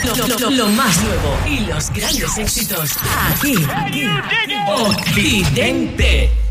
Lo más nuevo y los grandes éxitos aquí. Occidente.